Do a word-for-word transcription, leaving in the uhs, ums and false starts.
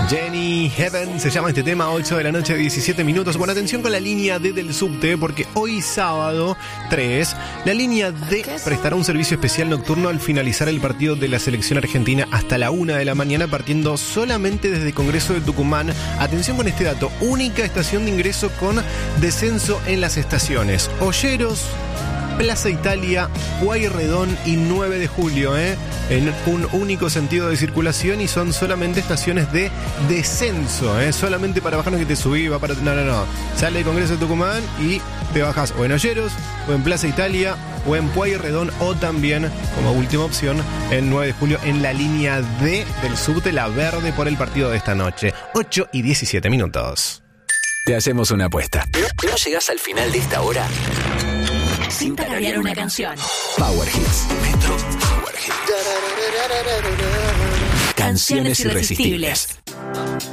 Jenny Heaven se llama este tema, ocho de la noche, diecisiete minutos. Bueno, atención con la línea D del subte, porque hoy sábado tres, la línea D prestará un servicio especial nocturno al finalizar el partido de la selección argentina hasta la una de la mañana, partiendo solamente desde Congreso de Tucumán. Atención con este dato, única estación de ingreso con descenso en las estaciones Olleros, Plaza Italia, Pueyrredón y nueve de julio, ¿eh? En un único sentido de circulación, y son solamente estaciones de descenso, ¿eh? Solamente para bajar, no que te subí, va para... No, no, no. Sale de Congreso de Tucumán y te bajas o en Olleros, o en Plaza Italia, o en Pueyrredón, o también, como última opción, en nueve de julio, en la línea D del subte, la verde, por el partido de esta noche. ocho y diecisiete minutos. Te hacemos una apuesta. ¿No, no llegás al final de esta hora sin tararear una canción? Power Hits. Metro Power Hits. Canciones irresistibles.